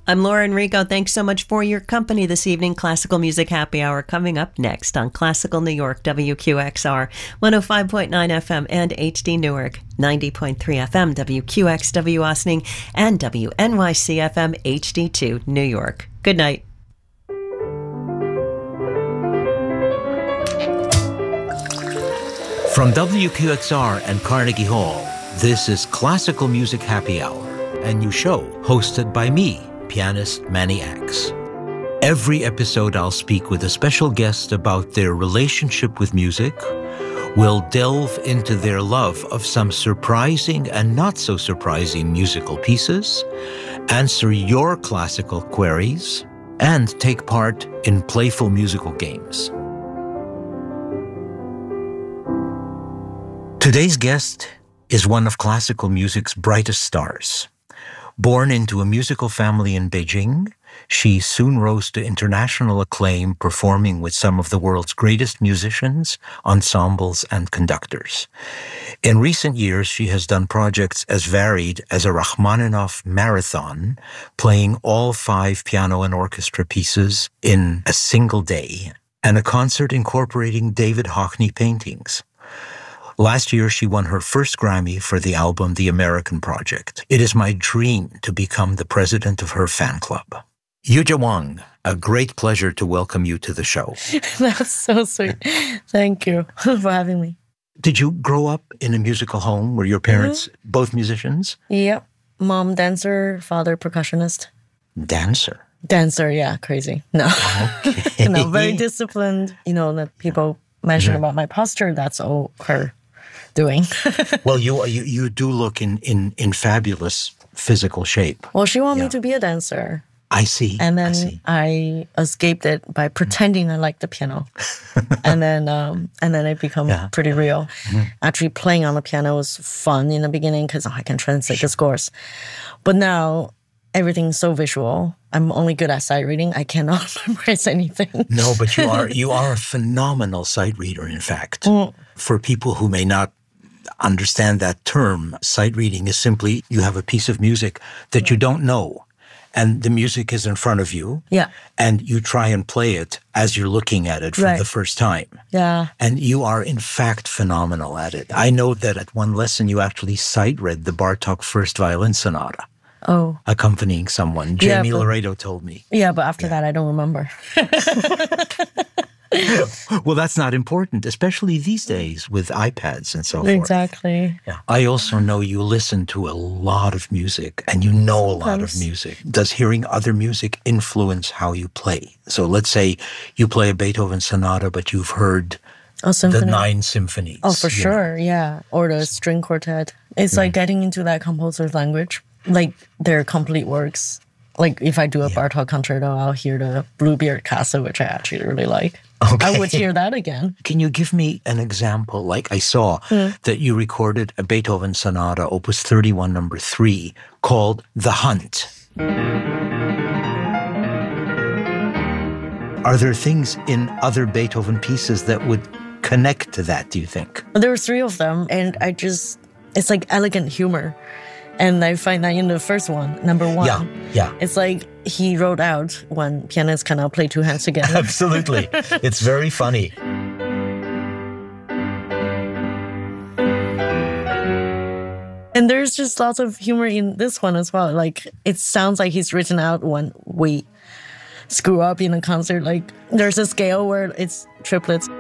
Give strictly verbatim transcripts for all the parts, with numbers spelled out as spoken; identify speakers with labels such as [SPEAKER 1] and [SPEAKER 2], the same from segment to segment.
[SPEAKER 1] I'm Laura Enrico. Thanks so much for your company this evening. Classical Music Happy Hour coming up next on Classical New York, W Q X R, one oh five point nine F M and H D Newark, ninety point three F M, W Q X W Austining, and W N Y C F M H D two New York. Good night.
[SPEAKER 2] From W Q X R and Carnegie Hall, this is Classical Music Happy Hour, a new show hosted by me, pianist Manny X. Every episode I'll speak with a special guest about their relationship with music. We'll delve into their love of some surprising and not so surprising musical pieces, answer your classical queries, and take part in playful musical games. Today's guest is one of classical music's brightest stars. Born into a musical family in Beijing, she soon rose to international acclaim, performing with some of the world's greatest musicians, ensembles, and conductors. In recent years, she has done projects as varied as a Rachmaninoff marathon, playing all five piano and orchestra pieces in a single day, and a concert incorporating David Hockney paintings. Last year, she won her first Grammy for the album The American Project. It is my dream to become the president of her fan club. Yuzha Wang, a great pleasure to welcome you to the show.
[SPEAKER 3] That's so sweet. Thank you for having me.
[SPEAKER 2] Did you grow up in a musical home? Were your parents mm-hmm. both musicians?
[SPEAKER 3] Yep. Mom dancer, father percussionist.
[SPEAKER 2] Dancer?
[SPEAKER 3] Dancer, yeah, crazy. No. Okay. You know, very disciplined. You know, that people mention mm-hmm. about my posture, that's all her doing.
[SPEAKER 2] Well, you, you you do look in, in, in fabulous physical shape.
[SPEAKER 3] Well, she wanted
[SPEAKER 2] yeah.
[SPEAKER 3] me to be a dancer.
[SPEAKER 2] I see.
[SPEAKER 3] And then
[SPEAKER 2] I,
[SPEAKER 3] I escaped it by pretending mm. I liked the piano. and then um, and then it became yeah. pretty real. Mm-hmm. Actually, playing on the piano was fun in the beginning because oh, I can translate the scores. But now, everything's so visual. I'm only good at sight reading. I cannot memorize anything.
[SPEAKER 2] No, but you are you are a phenomenal sight reader, in fact. Mm. For people who may not understand that term, sight reading is simply you have a piece of music that you don't know, and the music is in front of you,
[SPEAKER 3] yeah,
[SPEAKER 2] and you try and play it as you're looking at it for
[SPEAKER 3] right.
[SPEAKER 2] the first time.
[SPEAKER 3] Yeah.
[SPEAKER 2] And you are, in fact, phenomenal at it. I know that at one lesson you actually sight read the Bartók First Violin Sonata.
[SPEAKER 3] Oh.
[SPEAKER 2] Accompanying someone. Jamie
[SPEAKER 3] yeah, but,
[SPEAKER 2] Laredo told me.
[SPEAKER 3] Yeah, but after yeah. that, I don't remember.
[SPEAKER 2] Well, that's not important, especially these days with iPads and so forth.
[SPEAKER 3] Exactly.
[SPEAKER 2] Yeah. I also know you listen to a lot of music and you know a lot
[SPEAKER 3] Thanks.
[SPEAKER 2] of music. Does hearing other music influence how you play? So let's say you play a Beethoven sonata, but you've heard
[SPEAKER 3] oh,
[SPEAKER 2] the nine symphonies.
[SPEAKER 3] Oh, for sure,
[SPEAKER 2] know.
[SPEAKER 3] yeah. Or the string quartet. It's mm. like getting into that composer's language, like their complete works. Like if I do a yeah. Bartók concerto, I'll hear the Bluebeard Casa, which I actually really like. Okay. I would hear that again.
[SPEAKER 2] Can you give me an example? Like I saw mm. that you recorded a Beethoven sonata, Opus thirty-one, number three, called The Hunt. Are there things in other Beethoven pieces that would connect to that, do you think?
[SPEAKER 3] There were three of them, and I just, it's like elegant humor. And I find that in the first one, number one,
[SPEAKER 2] yeah, yeah.
[SPEAKER 3] it's like he wrote out when pianists cannot play two hands together.
[SPEAKER 2] Absolutely. It's very funny.
[SPEAKER 3] And there's just lots of humor in this one as well. Like, it sounds like he's written out when we screw up in a concert. Like, there's a scale where it's triplets.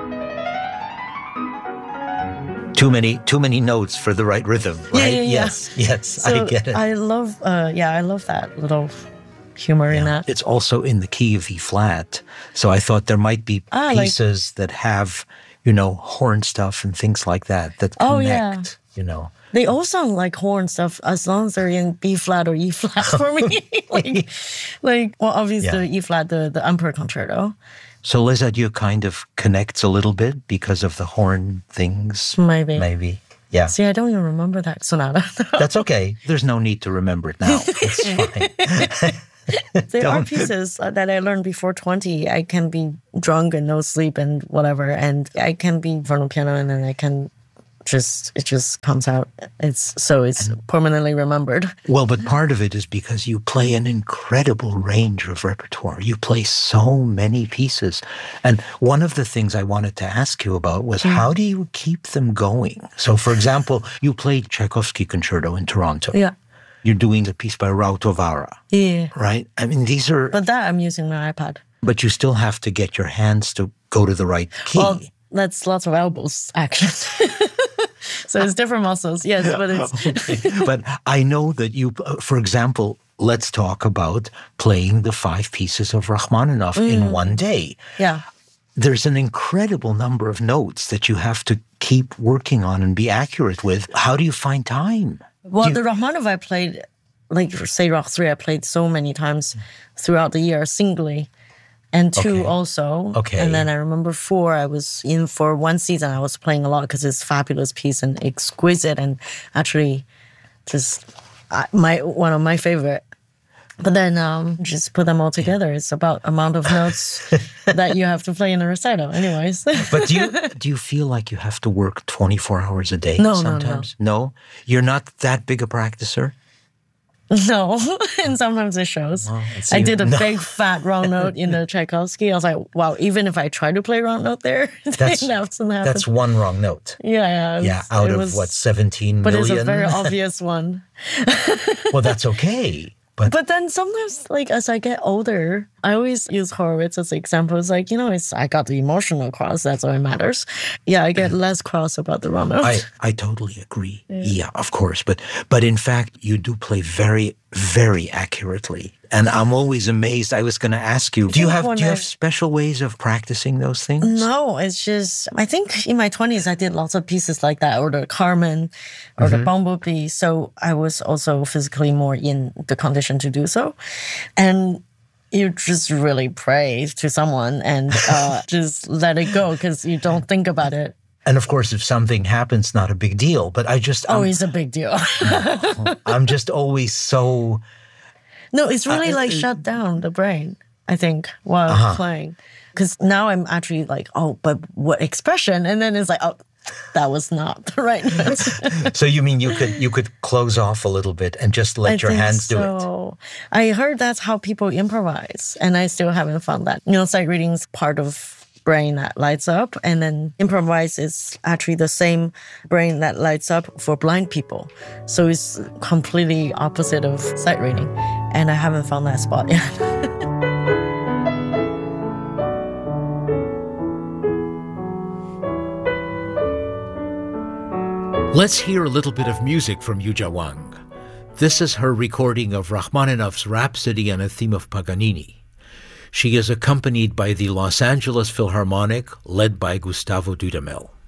[SPEAKER 2] Too many, too many notes for the right rhythm, right?
[SPEAKER 3] Yeah, yeah, yeah.
[SPEAKER 2] Yes, yes,
[SPEAKER 3] so
[SPEAKER 2] I get it.
[SPEAKER 3] I love, uh, yeah, I love that little humor
[SPEAKER 2] yeah.
[SPEAKER 3] in that.
[SPEAKER 2] It's also in the key of E flat, so I thought there might be
[SPEAKER 3] ah,
[SPEAKER 2] pieces like, that have, you know, horn stuff and things like that that connect.
[SPEAKER 3] Oh, yeah.
[SPEAKER 2] You know,
[SPEAKER 3] they all sound like horn stuff as long as they're in B flat or E flat for me. like, like, well, obviously yeah. the E flat, the the Emperor Concerto.
[SPEAKER 2] So Les Adieux kind of connects a little bit because of the horn things.
[SPEAKER 3] Maybe.
[SPEAKER 2] Maybe. Yeah.
[SPEAKER 3] See, I don't even remember that sonata.
[SPEAKER 2] That's okay. There's no need to remember it now. It's fine.
[SPEAKER 3] There are pieces that I learned before twenty. I can be drunk and no sleep and whatever. And I can be in front of the piano and then I can just it just comes out. It's so it's and, permanently remembered.
[SPEAKER 2] Well, but part of it is because you play an incredible range of repertoire. You play so many pieces. And one of the things I wanted to ask you about was mm. how do you keep them going? So, for example, you played Tchaikovsky Concerto in Toronto.
[SPEAKER 3] Yeah.
[SPEAKER 2] You're doing a piece by Rautovara.
[SPEAKER 3] Yeah.
[SPEAKER 2] Right? I mean, these are...
[SPEAKER 3] But that I'm using my iPad.
[SPEAKER 2] But you still have to get your hands to go to the right key.
[SPEAKER 3] Well, that's lots of elbows, actually. So it's different muscles, yes, but it's...
[SPEAKER 2] Okay. But I know that you, for example, let's talk about playing the five pieces of Rachmaninoff mm. in one day.
[SPEAKER 3] Yeah.
[SPEAKER 2] There's an incredible number of notes that you have to keep working on and be accurate with. How do you find time?
[SPEAKER 3] Well,
[SPEAKER 2] you...
[SPEAKER 3] the Rachmaninoff I played, like say Rach three, I played so many times throughout the year singly. And two
[SPEAKER 2] okay.
[SPEAKER 3] also.
[SPEAKER 2] Okay.
[SPEAKER 3] And then I remember four, I was in for one season, I was playing a lot because it's a fabulous piece and exquisite and actually just uh, my one of my favorite. But then um, just put them all together. It's about amount of notes that you have to play in a recital anyways.
[SPEAKER 2] But do you do you feel like you have to work twenty-four hours a day
[SPEAKER 3] no,
[SPEAKER 2] sometimes?
[SPEAKER 3] No, no.
[SPEAKER 2] No? You're not that big a practicer?
[SPEAKER 3] No, and sometimes it shows. Well, I did a no. big fat round note in the Tchaikovsky. I was like, wow, even if I try to play round note there,
[SPEAKER 2] that's, that's one wrong note.
[SPEAKER 3] Yeah, yeah. Was,
[SPEAKER 2] yeah, out of was, what, seventeen
[SPEAKER 3] but
[SPEAKER 2] million?
[SPEAKER 3] But it's a very obvious one.
[SPEAKER 2] Well, that's okay. But,
[SPEAKER 3] but then sometimes, like, as I get older, I always use Horowitz as an example. It's like, you know, it's I got the emotional cross. That's all that matters. Yeah, I get less cross about the wrong note.
[SPEAKER 2] I, I totally agree. Yeah. yeah, of course. But but in fact, you do play very, very accurately. And I'm always amazed. I was going to ask you, do you have do you have special ways of practicing those things?
[SPEAKER 3] No, it's just, I think in my twenties, I did lots of pieces like that, or the Carmen, or mm-hmm. the Bumblebee. So I was also physically more in the condition to do so. And you just really pray to someone and uh, just let it go because you don't think about it.
[SPEAKER 2] And of course, if something happens, not a big deal. But I just...
[SPEAKER 3] Oh, I'm, it's a big deal.
[SPEAKER 2] I'm just always so...
[SPEAKER 3] No, it's really uh, like uh, shut down the brain, I think, while uh-huh. playing. Because now I'm actually like, oh, but what expression? And then it's like, oh, that was not the right note.
[SPEAKER 2] So you mean you could you could close off a little bit and just let I your hands so. do
[SPEAKER 3] it? I heard that's how people improvise, and I still haven't found that. You know, sight reading is part of brain that lights up, and then improvise is actually the same brain that lights up for blind people. So it's completely opposite of sight reading, and I haven't found that spot yet.
[SPEAKER 4] Let's hear a little bit of music from Yuja Wang. This is her recording of Rachmaninoff's Rhapsody on a Theme of Paganini. She is accompanied by the Los Angeles Philharmonic, led by Gustavo Dudamel.